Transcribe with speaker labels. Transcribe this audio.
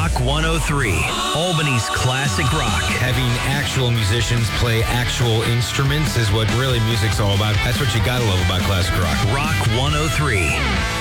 Speaker 1: Rock 103, Albany's classic rock.
Speaker 2: Having actual musicians play actual instruments is what really music's all about. That's what you gotta love about classic rock.
Speaker 1: Rock 103.